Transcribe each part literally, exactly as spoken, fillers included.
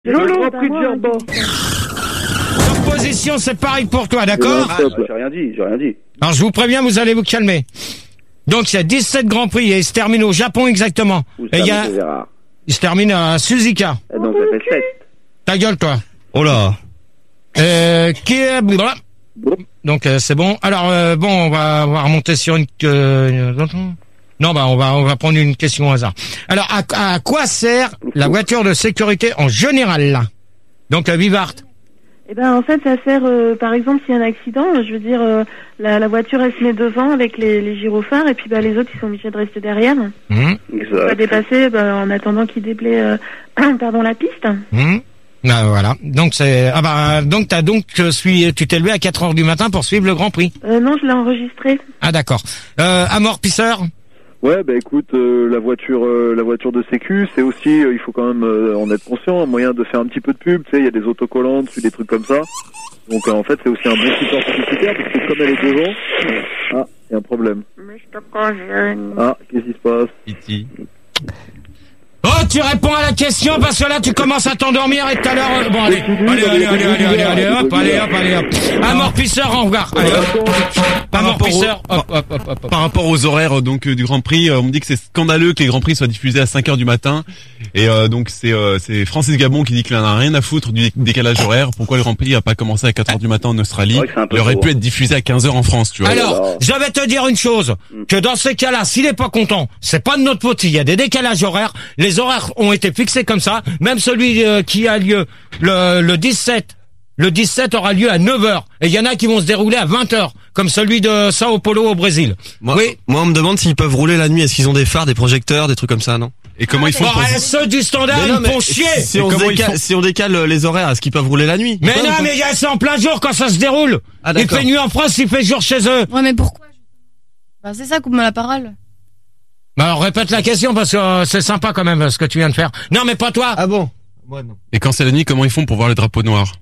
Le Grand Prix de Germain. Top position, c'est pareil pour toi, d'accord? Ah, j'ai rien dit, j'ai rien dit. Alors je vous préviens, vous allez vous calmer. Donc il y a dix-sept Grands Prix et il se termine au Japon exactement. Où Et il y a... Gérard il se termine à Suzuka. Et donc ça fait sept. Ta gueule, toi. Oh là. Euh, qui est... Donc euh, c'est bon. Alors euh, bon, on va, on va remonter sur une... Euh... Non, bah on va on va prendre une question au hasard. Alors à, à quoi sert la voiture de sécurité en général là? Donc euh, Vivart. Eh ben en fait ça sert euh, par exemple s'il y a un accident, je veux dire euh, la, la voiture elle se met devant avec les, les gyrophares et puis bah les autres ils sont obligés de rester derrière. Mmh. Ils vont pas dépasser bah, en attendant qu'ils déblaient euh, pardon la piste. Mmh. Ben voilà. Donc c'est ah bah donc t'as donc euh, suis tu t'es levé à quatre heures du matin pour suivre le Grand Prix. Euh, non, je l'ai enregistré. Ah d'accord. Euh, amortisseur. Ouais, bah écoute, euh, la voiture, euh, la voiture de sécu, c'est aussi, euh, il faut quand même euh, en être conscient, un moyen de faire un petit peu de pub. Tu sais, il y a des autocollants dessus, des trucs comme ça. Donc euh, en fait, c'est aussi un bon support publicitaire parce que comme elle est devant, ah, il y a un problème. Ah, qu'est-ce qui se passe? Iti. Oh, tu réponds à la question parce que là tu commences à t'endormir et tout à l'heure. euh, Bon allez, allez, allez, allez, allez, allez, allez, hop, allez, hop, allez, hop. Amortisseur, au revoir. Allez, hop. Par rapport, Amortisseur, au, hop, hop, hop, hop, hop. par rapport aux horaires donc euh, du Grand Prix, euh, on me dit que c'est scandaleux que les Grands Prix soient diffusés à cinq heures du matin. Et euh, donc c'est euh, c'est Francis Gabon qui dit qu'il en a rien à foutre du décalage horaire. Pourquoi le Grand Prix n'a pas commencé à quatre heures du matin en Australie? Ouais, c'est un peu Il aurait tôt, pu hein. être diffusé à quinze heures en France, tu vois. Alors, je vais te dire une chose, que dans ces cas-là, s'il est pas content, c'est pas de notre faute, il y a des décalages horaires, les horaires ont été fixés comme ça, même celui euh, qui a lieu le, le dix-sept, le dix-sept aura lieu à neuf heures, et il y en a qui vont se dérouler à vingt heures, comme celui de Sao Paulo au Brésil. Moi, Oui. moi on me demande s'ils peuvent rouler la nuit, est-ce qu'ils ont des phares, des projecteurs, des trucs comme ça, non? Et comment ils font Bon, pour... eh, ceux du standard, Mais ils non, me font mais chier. Si Et on, comment ils décale, font si on décale euh, les horaires, est-ce qu'ils peuvent rouler la nuit? Mais Ils non, peuvent, mais il y a ça en plein jour quand ça se déroule. Ah, il d'accord. fait nuit en France, il fait jour chez eux. Ouais, mais pourquoi? Bah, c'est ça, coupe-moi la parole. Bah, alors, répète la question parce que euh, c'est sympa quand même ce que tu viens de faire. Non, mais pas toi. Ah bon? Moi non. Et quand c'est la nuit, comment ils font pour voir les drapeaux noirs?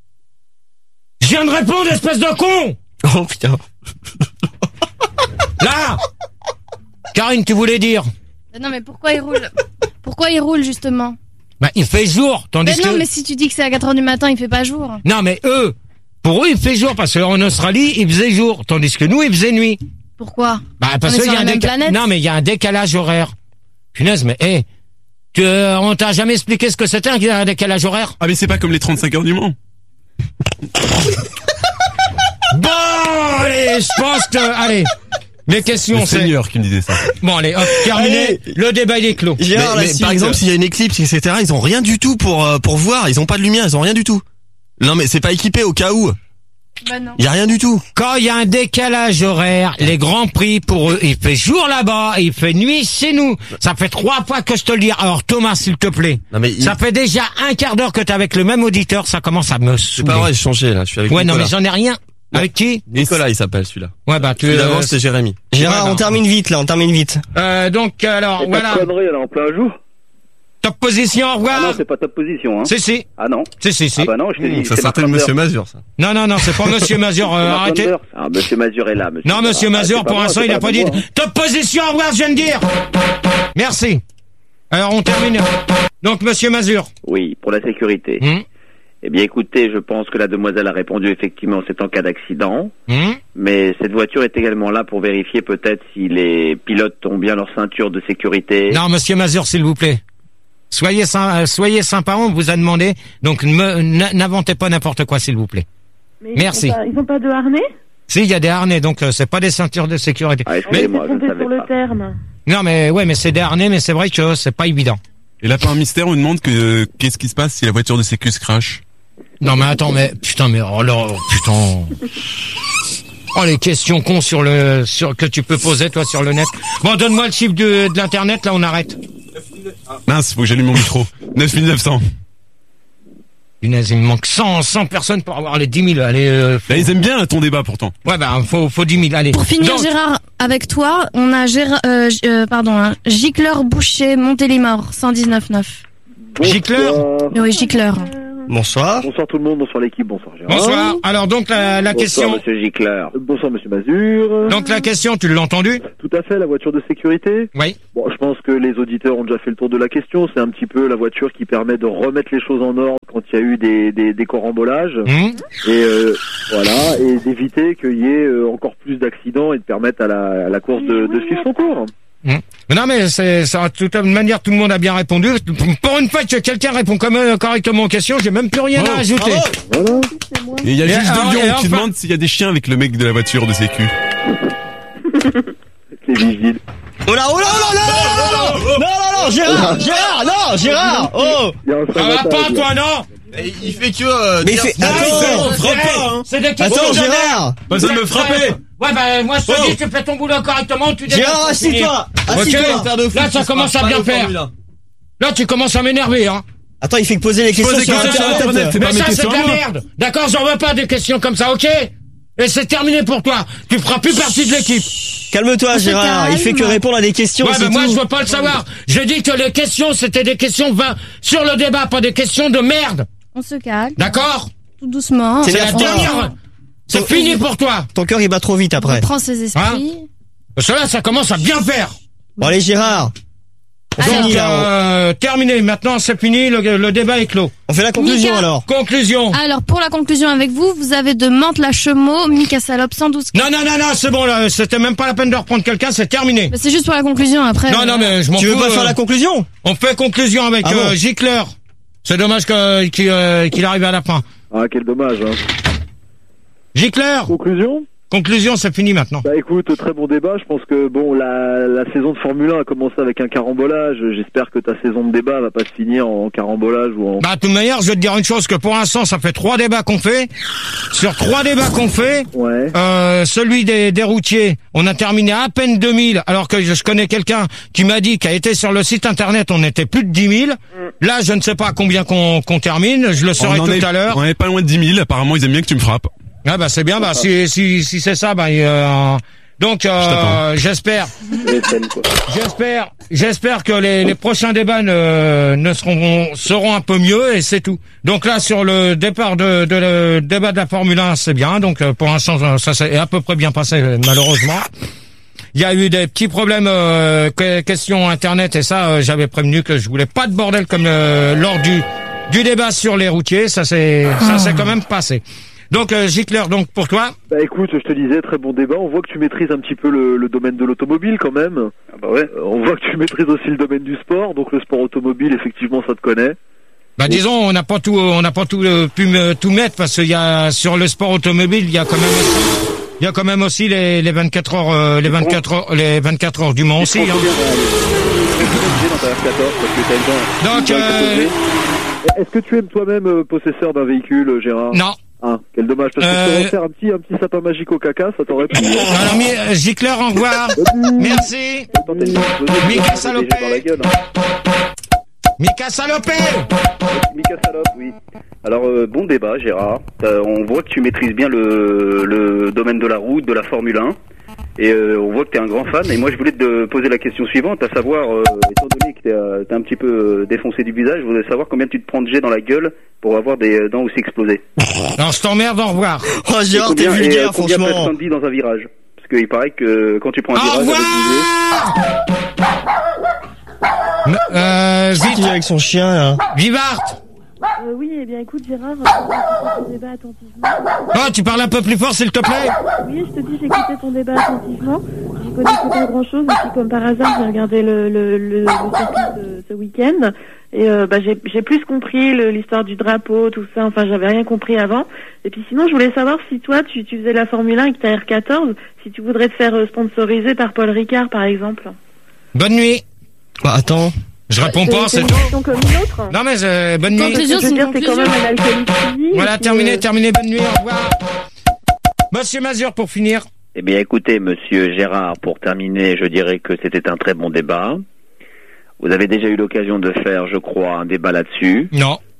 Je viens de répondre, espèce de con. Oh putain. Là. Karine, tu voulais dire? Bah, non, mais pourquoi il roule? Pourquoi il roule, justement? Bah, il fait jour, tandis Mais non, que... mais si tu dis que c'est à quatre heures du matin, il fait pas jour. Non, mais eux, pour eux, il fait jour, parce qu'en Australie, il faisait jour, tandis que nous, il faisait nuit. Pourquoi? Bah, parce On est qu'il y sur a un la même déca- planète. Non, mais il y a un décalage horaire. Punaise, mais, hé, tu, euh, on t'a jamais expliqué ce que c'était un décalage horaire? Ah mais c'est pas comme les trente-cinq heures du Mans. Bon, allez, je pense que, allez, les questions, Le c'est... Seigneur qui me disait ça. Bon, allez, hop, terminé, Allez. le débat, il est clos. Gérard, mais, mais par exemple, s'il y a une éclipse, et cetera, ils ont rien du tout pour euh, pour voir. Ils ont pas de lumière, ils ont rien du tout. Non, mais c'est pas équipé au cas où. Bah, non. Il y a rien du tout. Quand il y a un décalage horaire, les grands prix pour eux, il fait jour là-bas, il fait nuit chez nous. Ça fait trois fois que je te le dis. Alors Thomas, s'il te plaît. Non mais il- Ça fait déjà un quart d'heure que t'es avec le même auditeur, ça commence à me c'est saouler. pas vrai, j'ai changé là. Je suis avec Ouais, non, Nicolas. mais j'en ai rien. Avec qui? Nicolas, il s'appelle celui-là. Ouais, bah, tu, Celui euh, d'avant, c'est Jérémy. Gérard, Ouais, non. on termine vite là, on termine vite. euh, donc, alors, C'est pas voilà. de conneries, elle est en plein jour. Top position, au Ah revoir. non, c'est pas top position, hein. Si, si. Ah non. Si, si, si. Ah bah non, je te dis. Ça c'est sentait Martin Monsieur Hunter. Mazur, ça. Non, non, non, c'est pas Monsieur Mazur, euh, C'est Martin arrêtez. Hunter. Ah, Monsieur Mazur est là, monsieur. Non, Monsieur Ah, Mazur, c'est pas pour moi, l'instant, c'est il a pas dit. moi. Top position, au revoir, je viens de dire. Merci. Alors, on termine. Donc, Monsieur Mazur. Oui, pour la sécurité. Hum, Eh bien, écoutez, je pense que la demoiselle a répondu effectivement, c'est en cas d'accident. hum. Mais cette voiture est également là pour vérifier peut-être si les pilotes ont bien leur ceinture de sécurité. Non, Monsieur Mazur, s'il vous plaît. Soyez, sy- euh, soyez sympa, on vous a demandé. Donc, ne- n- n'inventez pas n'importe quoi, s'il vous plaît. Mais Merci. Ils ont pas, ils ont pas de harnais? Si, il y a des harnais, donc euh, c'est pas des ceintures de sécurité. Ah, On s'est excusez-moi, je ne trompé savais sur le pas. terme. Non, mais ouais, mais c'est des harnais, mais c'est vrai que c'est pas évident. Et là, par un mystère, on nous demande que qu'est-ce qui se passe si la voiture de sécu se crache. Non, mais attends, mais putain, mais oh là, oh, putain. Oh, les questions cons sur le, sur que tu peux poser toi sur le net. Bon, donne-moi le chiffre de, de l'internet, là, on arrête. Mince, faut que j'allume mon micro. neuf mille neuf cents. Punaise, il me manque cent, cent personnes pour avoir les dix mille. Allez, euh, faut- Là, ils aiment bien ton débat pourtant. ouais, bah, faut, faut dix mille, allez. Pour finir, Donc, Gérard, avec toi, on a Gérard, euh, G- euh, pardon, hein, Gicleur Boucher Montélimar, cent dix-neuf neuf. Gicleur. Oui, Gicleur. Bonsoir. Bonsoir tout le monde, bonsoir l'équipe, bonsoir Gérard. Bonsoir. Alors donc la, la Bonsoir, question. monsieur Gicler. Euh, Bonsoir monsieur Mazur. Donc la question, tu l'as entendu? Tout à fait, la voiture de sécurité. Oui. Bon, je pense que les auditeurs ont déjà fait le tour de la question. C'est un petit peu la voiture qui permet de remettre les choses en ordre quand il y a eu des, des, des corambolages. Mmh. Et euh, voilà, et d'éviter qu'il y ait euh, encore plus d'accidents et de permettre à la, à la course de, de suivre son cours. Mmh. Non mais c'est ça, de toute manière tout le monde a bien répondu. Pour une fois que quelqu'un répond quand même correctement aux questions, j'ai même plus rien Oh, à ajouter. Voilà. Et il y a Et juste alors- de et Lyon enfin- qui demande s'il y a des chiens avec le mec de la voiture de sécu. Les vigiles. Oh là, oh là, oh là, là, là, non, non, non, non, Gérard, Gérard, non, Gérard, oh. Il y a un Ça va sabotage, pas là. toi non? Il fait que. Euh, Mais il dire- fait- Non, Attends, c'est- on frappe c'est- pas, hein. C'est des questions Attends, de Gérard. merde. Pas besoin de me frapper. Ouais bah moi je te Oh. dis tu fais ton boulot correctement, tu Gérard, dégages, c'est fini. assis-toi, Ok. assis-toi. Là ça commence à bien faire. Là tu commences à m'énerver hein. Attends, il fait que poser les questions des sur questions sur Internet. Internet, c'est Mais pas mes ça c'est questions de à la moi. merde. D'accord, j'en veux pas des questions comme ça, ok? Et c'est terminé pour toi. Tu feras plus partie de l'équipe. Calme-toi, On se Gérard, il calme. fait que répondre à des questions, Ouais, c'est mais moi tout. je veux pas le savoir. J'ai dit que les questions c'était des questions vingt sur le débat, pas des questions de merde. On se calme, D'accord? tout doucement. C'est C'est la Nerve-toi. dernière. C'est fini pour toi. Ton cœur, il bat trop vite On après. reprend ses esprits. Parce que là ça commence à bien faire. Bon, allez, Gérard. On Alors. finit, Donc, là. euh, terminé. Maintenant, c'est fini. Le, le débat est clos. On fait la conclusion, Mika. alors. Conclusion. Alors, pour la conclusion avec vous, vous avez de Mantes-la-Chemot, Mika Salope, cent douze. Non, non, non, non, c'est bon. Là, c'était même pas la peine de reprendre quelqu'un. C'est terminé. Mais c'est juste pour la conclusion après. Non, non, mais je m'en Tu veux fous, pas euh, faire la conclusion? On fait conclusion avec Ah bon euh, Gicler. C'est dommage que- qu'il euh, qu'il arrive à la fin. Ah, quel dommage, hein. Gicler. Conclusion? Conclusion, c'est fini maintenant. Bah écoute, très bon débat. Je pense que bon, la, la saison de Formule un a commencé avec un carambolage. J'espère que ta saison de débat va pas se finir en carambolage ou en... Bah, de toute manière, je vais te dire une chose, que pour l'instant, ça fait trois débats qu'on fait. Sur trois débats qu'on fait, Ouais. euh, celui des, des routiers, on a terminé à peine deux mille, alors que je, je connais quelqu'un qui m'a dit, qui a été sur le site internet, on était plus de dix mille. Là, je ne sais pas à combien qu'on qu'on termine, je le saurai On en tout est- à l'heure. On est pas loin de dix mille. Apparemment, ils aiment bien que tu me frappes. Ah bah c'est bien, bah si si si c'est ça, bah euh, donc euh, t'attends. j'espère, Les scènes, quoi. j'espère, j'espère que les, les prochains débats ne, ne seront seront un peu mieux et c'est tout. Donc là sur le départ de, de le débat de la Formule un, c'est bien. Donc euh, pour l'instant ça s'est à peu près bien passé malheureusement. Il y a eu des petits problèmes euh, que- questions internet et ça euh, j'avais prévenu que je voulais pas de bordel comme euh, lors du du débat sur les routiers. Ça c'est ça s'est quand même passé. Donc euh, Gicler, donc pour toi. Bah écoute, je te disais, très bon débat. On voit que tu maîtrises un petit peu le, le domaine de l'automobile quand même. Ah bah ouais. Euh, on voit que tu maîtrises aussi le domaine du sport. Donc le sport automobile, effectivement, ça te connaît. Bah disons, on n'a pas tout, on n'a pas tout euh, pu me- tout mettre parce qu'il y a sur le sport automobile, il y a quand même, aussi, il y a quand même aussi les, les vingt-quatre heures, euh, les vingt-quatre heures, les vingt-quatre heures du Mans aussi. Tu te Hein. rends combien dans ta R quatorze parce que t'as le temps. Donc, Tu dois euh, te poser. Est-ce que tu es toi-même euh, possesseur d'un véhicule, euh, Gérard? Non. Ah, quel dommage, parce que Euh, tu aurais faire un petit, un petit sapin magique au caca, ça t'aurait plu. Alors, mi- euh, Gicler, au revoir. Merci. Attends, t'as une petite Mika déjà Salopé. dans la gueule, hein. Mika Salopé. Mika Salope, oui. Alors, euh, bon débat, Gérard. Euh, on voit que tu maîtrises bien le, le domaine de la route, de la Formule un. Et euh, on voit que tu es un grand fan. Et moi, je voulais te poser la question suivante, à savoir, euh, étant donné que tu es un petit peu euh, défoncé du visage, je voudrais savoir combien tu te prends de jet dans la gueule pour avoir des euh, dents aussi explosées. Non, je t'emmerde, au revoir. Oh, Gérard, Et t'es combien- et, euh, vulgaire, combien franchement. passe Sandy dans un virage? Parce qu'il paraît que quand tu prends un Au virage avec revoir. Didier, Euh, Qui vite, est avec son chien, là? Vivart. Euh, oui, eh bien écoute Gérard, j'écoutais ton débat attentivement. Oh, tu parles un peu plus fort, s'il te plaît. Oui, je te dis, j'écoutais ton débat attentivement. J'y connaissais pas grand chose, et puis comme par hasard, j'ai regardé le, le, le, le circuit ce, ce week-end. Et euh, bah, j'ai, j'ai plus compris le- l'histoire du drapeau, tout ça. Enfin, j'avais rien compris avant. Et puis sinon, je voulais savoir si toi, tu, tu faisais la Formule un avec ta R quatorze, si tu voudrais te faire euh, sponsoriser par Paul Ricard, par exemple. Bonne nuit. Bah, attends. Je réponds pas, c'est une tout. question comme une autre. Non mais euh, bonne nuit. Conclusion, Je veux c'est dire, une t'es quand conclusion. même un alcoolique fini. Voilà, et puis, terminé, euh, terminé, bonne nuit, au revoir. Monsieur Mazur, pour finir. Eh bien, écoutez, monsieur Gérard, pour terminer, je dirais que c'était un très bon débat. Vous avez déjà eu l'occasion de faire, je crois, un débat là-dessus. Non.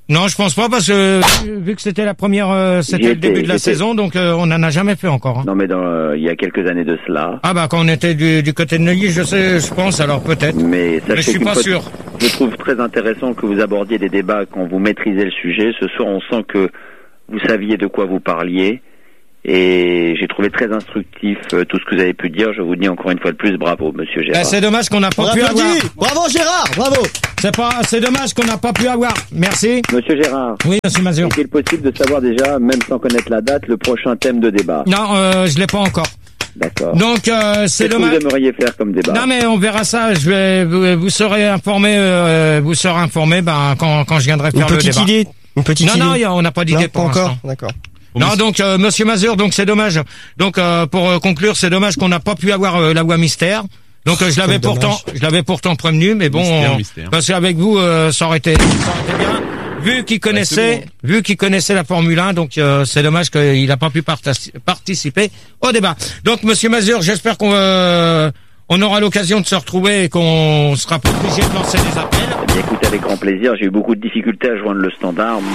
Non, je pense pas parce que vu que c'était la première, euh, c'était J'y le début étais, de la j'étais. saison, donc euh, on en a jamais fait encore. Hein. Non, mais dans, euh, il y a quelques années de cela. Ah bah quand on était du, du côté de Neuilly, je sais, je pense alors peut-être. Mais sachez Mais je suis qu'une pas fois- sûr. Je trouve très intéressant que vous abordiez des débats quand vous maîtrisez le sujet. Ce soir, on sent que vous saviez de quoi vous parliez. Et j'ai trouvé très instructif euh, tout ce que vous avez pu dire. Je vous dis encore une fois de plus, bravo, monsieur Gérard. Eh, c'est dommage qu'on n'a On pas pu avoir. applaudit. Bravo Gérard, bravo. C'est pas, c'est dommage qu'on n'a pas pu avoir. Merci. Monsieur Gérard, Oui, monsieur Mazur. est-il possible de savoir déjà, même sans connaître la date, le prochain thème de débat? Non, euh, je l'ai pas encore. D'accord. Donc euh, c'est Qu'est-ce que dommage. vous aimeriez faire comme débat? Non mais on verra ça. Je vais, vous, vous serez informé, euh, vous serez informé, ben quand quand je viendrai Une faire le petite débat. idée. Une petite Non idée. non, y a- on n'a pas d'idée Non, pas pour encore. l'instant. D'accord. Non donc euh, monsieur Mazur, donc c'est dommage. Donc euh, pour euh, conclure, c'est dommage qu'on n'a pas pu avoir euh, la voix mystère. Donc euh, je l'avais C'est dommage. pourtant, je l'avais pourtant prévenu, mais bon, Mystère, on- mystère. parce qu'avec vous, euh, ça aurait été, ça aurait été bien. Vu qu'il connaissait, c'est bon. vu qu'il connaissait la Formule un, donc euh, c'est dommage qu'il n'a pas pu parta- participer au débat. Donc monsieur Mazur, j'espère qu'on euh, on aura l'occasion de se retrouver et qu'on sera pas obligé de lancer des appels. Eh bien, écoutez, avec grand plaisir. J'ai eu beaucoup de difficultés à joindre le standard, mais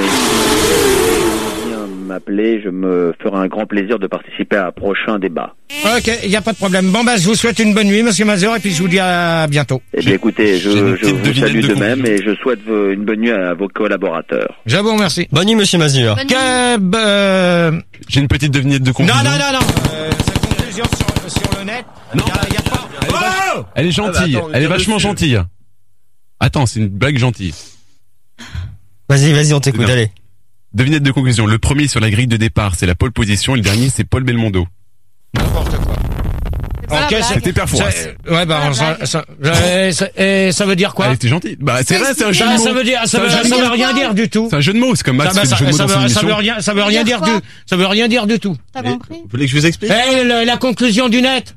si vous bien m'appeler, je me ferai un grand plaisir de participer à un prochain débat. Ok, il n'y a pas de problème. Bon bah je vous souhaite une bonne nuit, monsieur Mazur, et puis je vous dis à bientôt. Eh bien, écoutez, j'ai une je, je petite vous devinette salue de de même conclusion. et je souhaite euh, une bonne nuit à vos collaborateurs. Je vous remercie. Bonne nuit monsieur Mazur. Bonne nuit. Que, euh, J'ai une petite devinette de non, conclusion. non, non, non. Euh, cette conclusion sur, sur le net, il y a, y a pas. Oh Elle est gentille, Ah bah attends, elle est tire vachement dessus. gentille. Attends, c'est une blague gentille. Vas-y, vas-y, on t'écoute, C'est bien. allez. Devinette de conclusion. Le premier sur la grille de départ, c'est la pole position, et le dernier, c'est Paul Belmondo. N'importe quoi. C'est pas la Ok, blague. C'était Perforas. Ça- Ouais, bah, Pas la ça, blague. ça, et ça, et ça veut dire quoi? Elle était gentille. Bah, c'est vrai, c'est un jeu de Ça, mots. ça veut dire, ça C'est un veut, jeu de ça mots. veut rien dire du tout. C'est un jeu de mots, c'est comme Max Ça, fait bah, le jeu de mots ça, dans ça son veut, ça veut émission. rien, ça veut rien dire Dire du, quoi ça veut rien dire du tout. T'as Mais- compris? Vous voulez que je vous explique? Eh, le- la conclusion du net.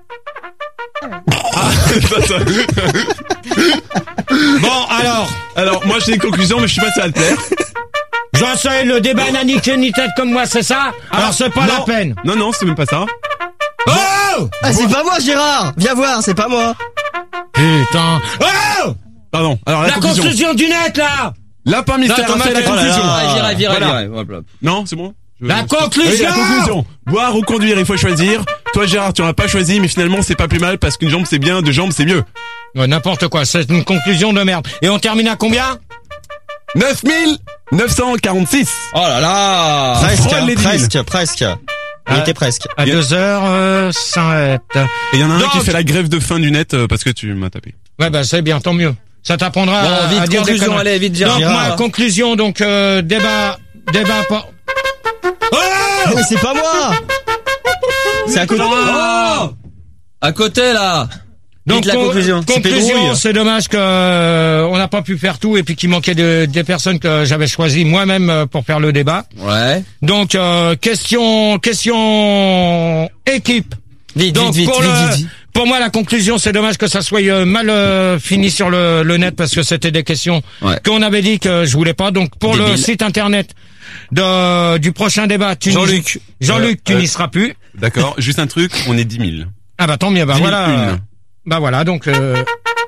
Bon, alors, Alors, moi, j'ai une conclusion, mais je suis pas sûr à le plaire. j'en sais, le débat n'a ni queue ni tête comme moi, c'est ça? Alors c'est pas non. la peine. Non, non, c'est même pas ça. Oh! Ah, c'est pas moi Gérard. Viens voir, c'est pas moi. Putain. Oh! Pardon. Alors, la, La conclusion. conclusion du net, là! Lapin mystère Non, a fait la Thomas, conclusion. oh là là. Ah, virer, virer, Voilà. virer. Hop là. Non, c'est bon? Je- La Oui, conclusion! la conclusion. Boire ou conduire, il faut choisir. Toi, Gérard, tu n'as pas choisi, mais finalement, c'est pas plus mal parce qu'une jambe, c'est bien, deux jambes, c'est mieux. Ouais, n'importe quoi, c'est une conclusion de merde. Et on termine à combien? neuf mille neuf cent quarante-six. Oh là là. Presque, Froid hein, les dix mille. presque, presque. Il Ah. était presque. À Il y a- deux heures, euh, cinq. Et il y en a un Donc- qui fait la grève de fin du net euh, parce que tu m'as tapé. Ouais, bah, c'est bien, tant mieux. Ça t'apprendra Bon, à, vite, à dire des conclusion, conneries. allez, vite, Gérard. Donc, Gérard. ma conclusion, donc, euh, débat, débat pas... Oh! Mais c'est pas moi. C'est à côté. Oh à côté, là. Donc, Vite, la con- conclusion. C'est conclusion, Pédrouille. c'est dommage que euh, on n'a pas pu faire tout et puis qu'il manquait de, des personnes que j'avais choisies moi-même euh, pour faire le débat. Ouais. Donc, euh, question, question équipe. Vite, Donc, vite, vite, pour, vite, le- vite, vite. pour moi, la conclusion, c'est dommage que ça soit euh, mal euh, fini sur le, le net parce que c'était des questions Ouais. qu'on avait dit que je voulais pas. Donc, pour le Débile. site internet de, du prochain débat, tu n'y- Jean-Luc. Jean-Luc, Euh, tu euh, n'y seras plus. D'accord. Juste un truc, on est dix mille. Ah bah tant mieux. Bah dix mille voilà. une. euh, Bah voilà. Donc. Euh,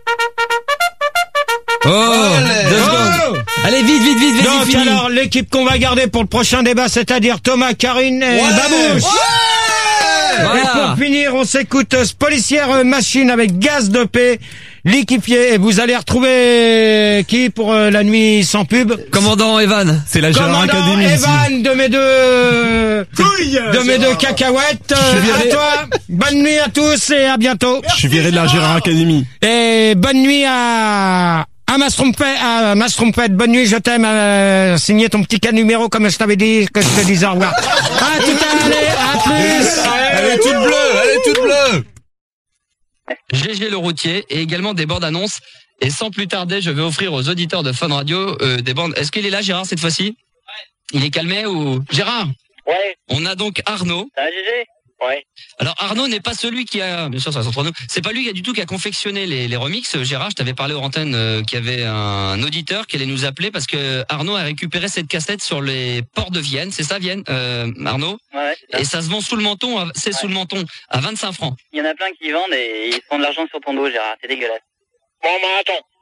Oh, deux secondes. oh Allez, vite, vite, vite, vite, Donc fini. alors l'équipe qu'on va garder pour le prochain débat, c'est-à-dire Thomas, Karine et Babouche. Et Voilà. pour finir, on s'écoute euh, Policière euh, Machine avec Gaz de paix, l'équipier. Et vous allez retrouver qui pour euh, la nuit sans pub? Commandant Evan. C'est la Gérard Commandant Academy ici. Evan de mes deux de mes deux cacahuètes. Euh, viré. à toi. Bonne nuit à tous et à bientôt. Je suis viré de la Gérard Academy. Et bonne nuit à à Mastrompette, à Mastrompette. Bonne nuit, je t'aime. Euh, signer ton petit cas numéro comme je t'avais dit que je te disais au revoir. À tout à l'heure, à plus. Elle est toute bleue, elle est toute bleue. G G le routier et également des bandes annonces. Et sans plus tarder, je vais offrir aux auditeurs de Fun Radio euh, des bandes. Est-ce qu'il est là, Gérard, cette fois-ci? Ouais. Il est calmé ou Gérard? Ouais. On a donc Arnaud. Ça va, G G? Ouais. Alors Arnaud n'est pas celui qui a, bien sûr, ça reste entre nous. C'est pas lui qui a du tout qui a confectionné les, les remixes. Gérard, je t'avais parlé aux antennes euh, qu'il y avait un auditeur qui allait nous appeler parce que Arnaud a récupéré cette cassette sur les ports de Vienne. C'est ça, Vienne, euh, Arnaud? Ouais. Et ça se vend sous le menton. à- C'est Ouais. sous le menton à vingt-cinq francs. Il y en a plein qui vendent et ils se font de l'argent sur ton dos, Gérard. C'est dégueulasse. Bon, bah, attends.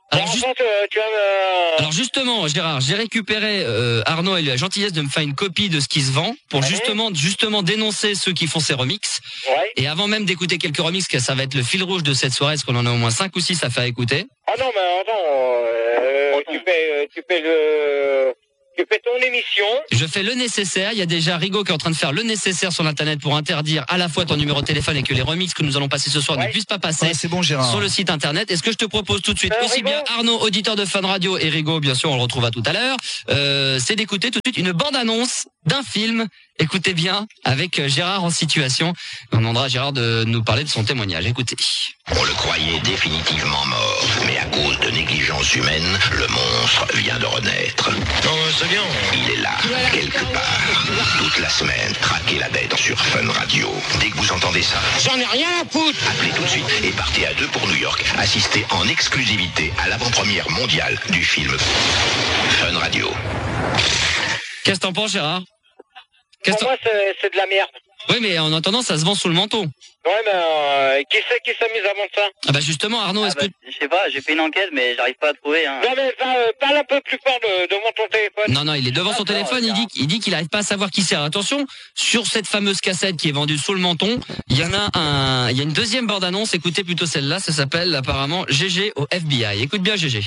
Alors, juste... tu vas me... Alors justement, Gérard, j'ai récupéré euh, Arnaud et lui a la gentillesse de me faire une copie de ce qui se vend pour Ouais. justement justement dénoncer ceux qui font ces remixes. Ouais. Et avant même d'écouter quelques remixes, que ça va être le fil rouge de cette soirée, parce qu'on en a au moins cinq ou six à faire écouter. Ah non, mais attends, euh, tu fais, tu fais le... Tu fais ton émission. Je fais le nécessaire. Il y a déjà Rigaud qui est en train de faire le nécessaire sur l'internet pour interdire à la fois ton numéro de téléphone et que les remixes que nous allons passer ce soir Ouais. ne puissent pas passer Ouais, c'est bon, Gérard. sur le site internet. Et ce que je te propose tout de suite, Euh, aussi Rigaud bien Arnaud, auditeur de Fun Radio, et Rigaud, bien sûr, on le retrouvera tout à l'heure, euh, c'est d'écouter tout de suite une bande-annonce d'un film. Écoutez bien, avec euh, Gérard en situation. On demandera à Gérard de nous parler de son témoignage. Écoutez. On le croyait définitivement mort, mais à cause de négligence humaine, le monstre vient de renaître. Non, c'est bien. Il est là, quelque part. Toute la semaine, traquez la bête sur Fun Radio. Dès que vous entendez ça, J'en ai rien à foutre. appelez tout de suite et partez à deux pour New York. Assistez en exclusivité à l'avant-première mondiale du film Fun Radio. Qu'est-ce que t'en penses, Gérard? Qu'est-ce Pour que moi, c'est, c'est de la merde. Oui, mais en attendant, ça se vend sous le manteau. Ouais, mais euh, qui c'est qui s'amuse à vendre ça? Ah bah justement, Arnaud, est-ce que... Je sais pas, j'ai fait une enquête, mais j'arrive pas à trouver. Hein. Non, mais va, euh, parle un peu plus fort de, devant ton téléphone. Non, non, il est devant son D'accord, téléphone, il dit, il dit qu'il n'arrive pas à savoir qui c'est. Attention, sur cette fameuse cassette qui est vendue sous le menton, il y en a un, il y a une deuxième bande-annonce, écoutez plutôt celle-là, ça s'appelle apparemment G G au F B I. Écoute bien G G.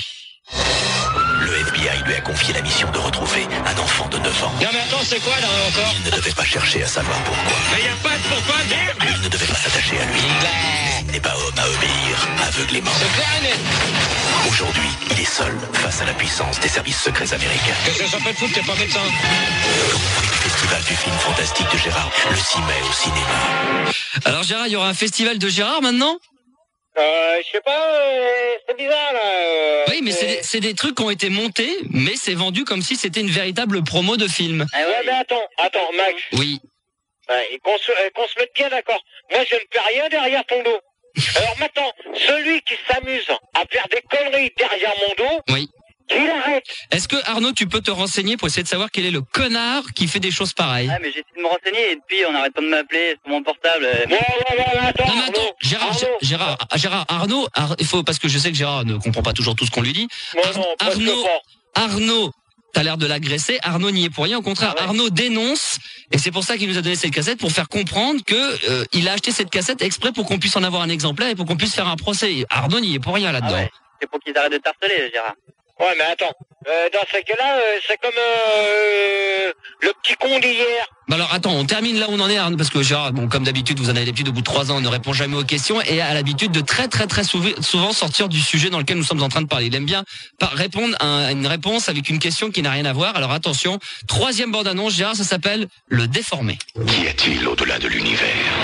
Le F B I lui a confié la mission de retrouver un enfant de neuf ans. Non, mais attends, c'est quoi là encore? Il ne devait pas chercher à savoir pourquoi. Mais y a pas de pourquoi, merde. Il ne devait pas s'attacher à lui. Il n'est pas homme à obéir aveuglément. C'est clair et net. Aujourd'hui, il est seul face à la puissance des services secrets américains. Qu'est-ce que ça fait de foutre, t'es pas médecin? Au festival du film fantastique de Gérard, le six mai au cinéma. Alors Gérard, il y aura un festival de Gérard maintenant? Euh, je sais pas, euh, c'est bizarre là. Euh, Oui, mais c'est des, c'est des trucs qui ont été montés, mais c'est vendu comme si c'était une véritable promo de film. Ah ouais, mais attends, attends, Max. Oui. Ouais, qu'on se, euh, qu'on se mette bien d'accord. Moi, je ne fais rien derrière ton dos. Alors maintenant, celui qui s'amuse à faire des conneries derrière mon dos, Oui. qu'il arrête. Est-ce que Arnaud, tu peux te renseigner pour essayer de savoir quel est le connard qui fait des choses pareilles? Ouais, mais j'ai essayé de me renseigner et depuis on arrête pas de m'appeler sur mon portable. euh, Ouais, ouais, ouais, attends. Non, mais attends, Arnaud, Gérard, Arnaud. Gérard, Gérard, Arnaud, Ar- il faut, parce que je sais que Gérard ne comprend pas toujours tout ce qu'on lui dit. Non, Ar- non, presque Arnaud, pas. Arnaud, t'as l'air de l'agresser. Arnaud n'y est pour rien. Au contraire, Ah ouais. Arnaud dénonce, et c'est pour ça qu'il nous a donné cette cassette, pour faire comprendre que euh, il a acheté cette cassette exprès pour qu'on puisse en avoir un exemplaire et pour qu'on puisse faire un procès. Et Arnaud n'y est pour rien Ah là-dedans. ouais. C'est pour qu'ils arrêtent de t'harceler, Gérard. Ouais, mais attends. Euh, dans ce cas-là, euh, c'est comme euh, le petit con d'hier. Bah alors attends, on termine là où on en est, Arnaud, parce que Gérard, bon, comme d'habitude, vous en avez l'habitude, au bout de trois ans, on ne répond jamais aux questions et a l'habitude de très très très souvi- souvent sortir du sujet dans lequel nous sommes en train de parler. Il aime bien par répondre à un- une réponse avec une question qui n'a rien à voir. Alors attention, troisième bande-annonce, Gérard, ça s'appelle Le Déformé. Qu'y a-t-il au-delà de l'univers?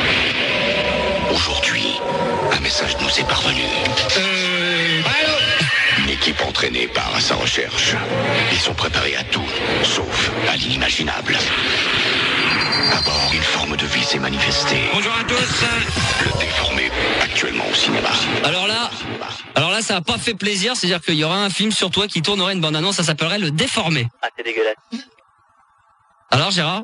Aujourd'hui, un message nous est parvenu. Euh... Allô? Une équipe entraînée part à sa recherche. Ils sont préparés à tout, sauf à l'inimaginable. À bord, une forme de vie s'est manifestée. Bonjour à tous. Le Déformé, actuellement au cinéma. Alors là, alors là, ça a pas fait plaisir, c'est-à-dire qu'il y aura un film sur toi qui tournerait une bande-annonce, ça s'appellerait Le Déformé. Ah, c'est dégueulasse. Alors Gérard?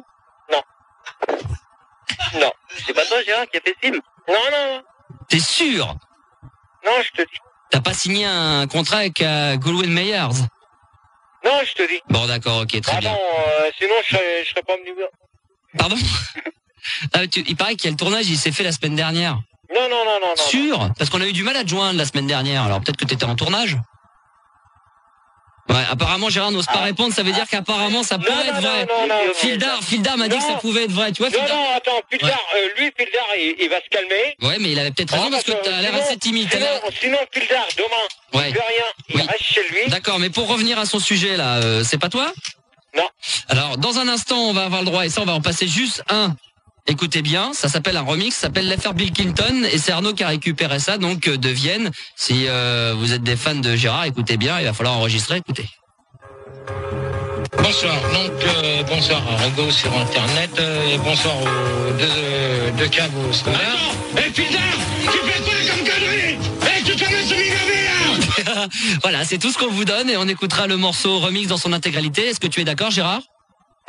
Non. C'est pas toi, Gérard, qui a fait ce film? Non, non, non. T'es sûr? Non, je te dis. T'as pas signé un contrat avec euh, Goldwyn Mayers? Non, je te dis. Bon d'accord, ok, très Ah bien. bon, euh, sinon je serais, je serais pas venu. Pardon? Ah, tu- il paraît qu'il y a le tournage, il s'est fait la semaine dernière. Non, non, non, non, non. Sûr? Parce qu'on a eu du mal à te joindre la semaine dernière, alors peut-être que t'étais en tournage? Ouais, apparemment Gérard n'ose pas répondre, ça veut dire qu'apparemment ça pourrait Non, être non, vrai. non, non, non. Fildar, Fildar m'a dit que ça Non. pouvait être vrai, tu vois, Non, Fildar. non, attends, Pildar, euh, lui, Pildar, il, il va se calmer. Ouais, mais il avait peut-être raison Ah, parce que parce que t'as l'air sinon- assez timide. t'as Sinon, l'air- sinon Pildar, demain, Ouais. il fait rien, il Oui. reste chez lui. D'accord, mais pour revenir à son sujet là, euh, c'est pas toi? Non. Alors, dans un instant, on va avoir le droit, et ça, on va en passer juste un. Écoutez bien, ça s'appelle un remix, ça s'appelle l'affaire Bill Clinton, et c'est Arnaud qui a récupéré ça, donc euh, de Vienne. Si euh, vous êtes des fans de Gérard, écoutez bien, il va falloir enregistrer, écoutez. Bonsoir, donc euh, bonsoir à Rigaud sur internet, euh, et bonsoir aux deux, euh, deux caves au scolaire. Attends, hé Pildar, tu fais quoi comme connerie? Hé, tu te laisses m'énerver là. Voilà, c'est tout ce qu'on vous donne, et on écoutera le morceau remix dans son intégralité. Est-ce que tu es d'accord, Gérard?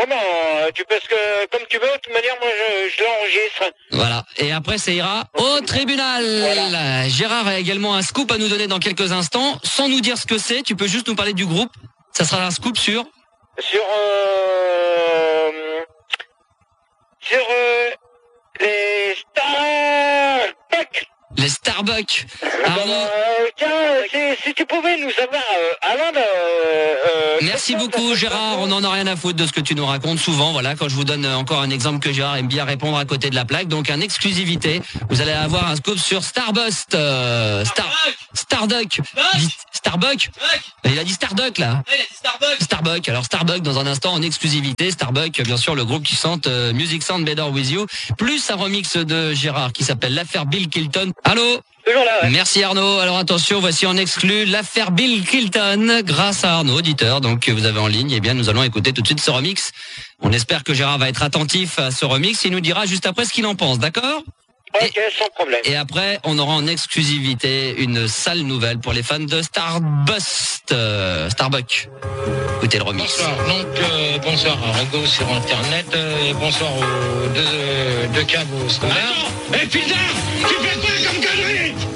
Oh non, tu peux ce que comme tu veux, de toute manière, moi je, je l'enregistre. Voilà. Et après, ça ira au tribunal. Voilà. Gérard a également un scoop à nous donner dans quelques instants. Sans nous dire ce que c'est, tu peux juste nous parler du groupe. Ça sera un scoop sur... Sur... Euh, sur... Euh, les Starbucks. Les Starbucks. Arnaud. Euh, tiens, si, si tu pouvais nous avoir euh, Alain... Euh, euh, Merci beaucoup Gérard, on n'en a rien à foutre de ce que tu nous racontes souvent. Voilà, quand je vous donne encore un exemple que Gérard aime bien répondre à côté de la plaque, donc en exclusivité, vous allez avoir un scoop sur Starbust, euh, Star, Starduck, Starbuck. Il a dit Starduck là. Starbuck. Starbuck. Alors Starbuck dans un instant en exclusivité. Starbuck, bien sûr, le groupe qui chante euh, Music Sound Better With You, plus un remix de Gérard qui s'appelle l'affaire Bill Clinton. Allô? Toujours là, ouais. Merci Arnaud. Alors attention, voici en exclu l'affaire Bill Clinton grâce à Arnaud, auditeur. Donc que vous avez en ligne. Eh bien, nous allons écouter tout de suite ce remix. On espère que Gérard va être attentif à ce remix. Il nous dira juste après ce qu'il en pense, d'accord? Ok, sans problème. Et après, on aura en exclusivité une sale nouvelle pour les fans de Starbust, euh, Starbuck. Écoutez le remix. Bonsoir, donc euh, bonsoir à Rango sur Internet, euh, et bonsoir aux deux, euh, deux câbles au standard. Attends, hé Filda, tu fais quoi comme connerie?